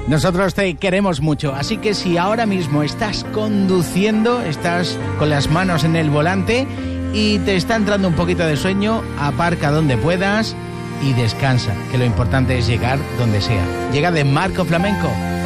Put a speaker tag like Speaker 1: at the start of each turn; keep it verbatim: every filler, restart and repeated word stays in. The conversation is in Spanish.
Speaker 1: Nosotros te queremos mucho, así que si ahora mismo estás conduciendo, estás con las manos en el volante y te está entrando un poquito de sueño, aparca donde puedas y descansa, que lo importante es llegar donde sea. Llega de Marco Flamenco.